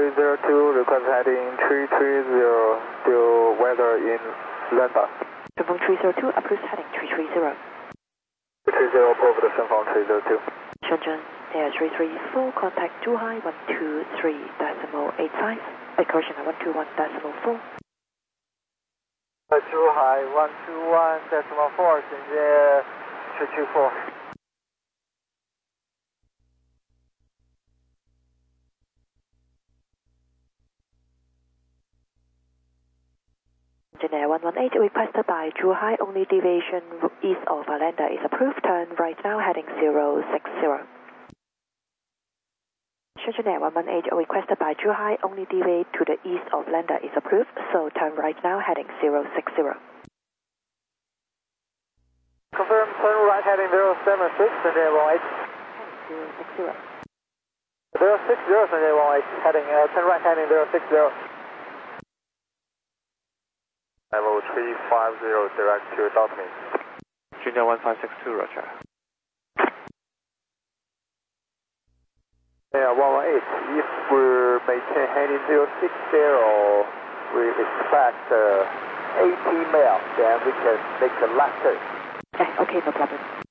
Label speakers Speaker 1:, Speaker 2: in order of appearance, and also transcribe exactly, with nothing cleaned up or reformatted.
Speaker 1: three zero two, request heading three three zero, still weather in Lambda.
Speaker 2: 顺风 three zero two, approach heading three three zero.
Speaker 1: three three zero, approve the 顺风 three zero two.
Speaker 2: Shenzhen, Air three three four, contact Zhuhai one two three decimal eight five. Uh, correction, one two one decimal four.
Speaker 1: 珠海 one two one decimal four， 衔接three two four。
Speaker 2: Shenzhen Air one one eight, requested by Zhuhai, only deviation east of Arlanda is approved. Turn right now, heading zero six zero. Shenzhen Air one one eight, requested by Zhuhai, only deviate to the east of Lambda is approved, so turn right now, heading zero six zero.
Speaker 1: Confirm, turn right heading zero seven six, Shenzhen Air one one eight.
Speaker 2: zero six zero.
Speaker 1: zero six zero, Shenzhen Air one one eight, heading, uh, turn right heading zero six zero. Level three five zero, direct to Dalton.
Speaker 3: Junior one five six two, roger.
Speaker 1: Yeah, one one eight, if we maintain heading zero six zero, we expect uh, eighty mile, then we can make the left turn.
Speaker 2: Eh, okay, no problem.